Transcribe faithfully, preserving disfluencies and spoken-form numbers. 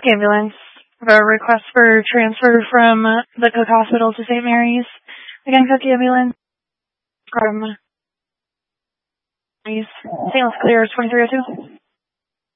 Cook Ambulance. A request for transfer from the Cook Hospital to Saint Mary's. Again, Cook Ambulance from Saint Louis Clear twenty-three oh two.